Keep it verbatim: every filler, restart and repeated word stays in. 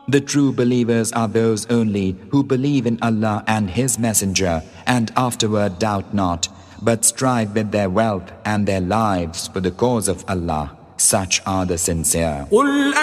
The true believers are those only who believe in Allah and His Messenger and afterward doubt not, but strive with their wealth and their lives for the cause of Allah. Such are the sincere.